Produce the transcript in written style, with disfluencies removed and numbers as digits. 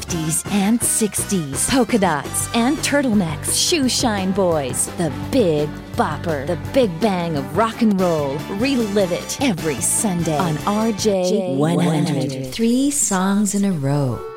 50s and 60s, polka dots and turtlenecks, shoe shine boys, the Big Bopper, the Big Bang of rock and roll. Relive it every Sunday on RJ100. 3 songs in a row.